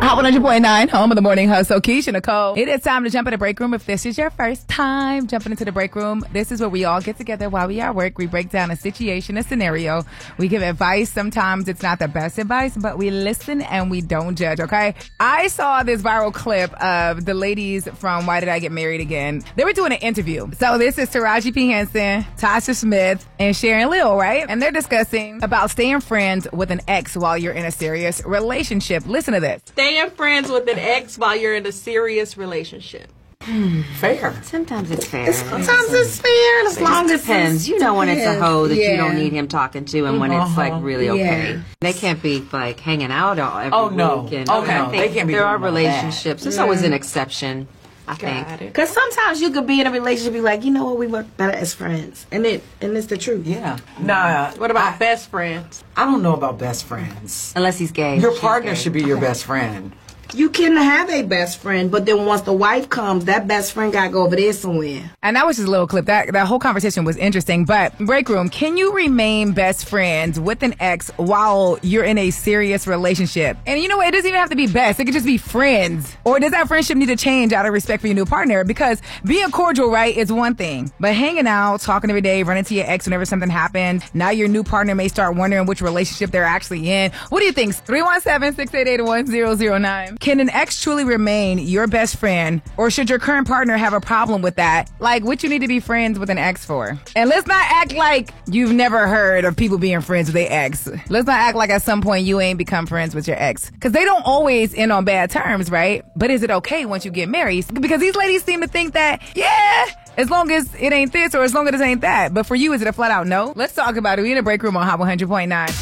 Hot 100.9, home of the morning hustle. Keisha Nicole. It is time to jump in the break room. If this is your first time jumping into the break room, this is where we all get together while we are at work. We break down a situation, a scenario. We give advice. Sometimes it's not the best advice, but we listen and we don't judge, okay? I saw this viral clip of the ladies from Why Did I Get Married Again? They were doing an interview. So this is Taraji P. Henson, Tasha Smith, and Sharon Lill, right? And they're discussing about staying friends with an ex while you're in a serious relationship. Listen to this. Staying friends with an ex while you're in a serious relationship. Fair. Sometimes it's fair. Sometimes it's fair as long as it depends. You know when it's a hoe that you don't need him talking to, and when it's like really okay. They can't be like hanging out every week. And I think they can't be. There are relationships. There's always an exception. I think. Because sometimes you could be in a relationship and be like, you know what, we work better as friends. And it's the truth. Yeah. Nah. What about best friends? I don't know about best friends. Unless he's gay. Your partner should be your best friend. You can have a best friend, but then once the wife comes, that best friend got to go over there somewhere. And that was just a little clip. That whole conversation was interesting. But, break room, can you remain best friends with an ex while you're in a serious relationship? And you know what? It doesn't even have to be best. It could just be friends. Or does that friendship need to change out of respect for your new partner? Because being cordial, right, is one thing. But hanging out, talking every day, running to your ex whenever something happens, now your new partner may start wondering which relationship they're actually in. What do you think? 317-688-1009. Can an ex truly remain your best friend, or should your current partner have a problem with that? Like, what you need to be friends with an ex for? And let's not act like you've never heard of people being friends with their ex. Let's not act like at some point you ain't become friends with your ex. Because they don't always end on bad terms, right? But is it okay once you get married? Because these ladies seem to think that, as long as it ain't this or as long as it ain't that. But for you, is it a flat out no? Let's talk about it. We in a break room on Hot 100.9.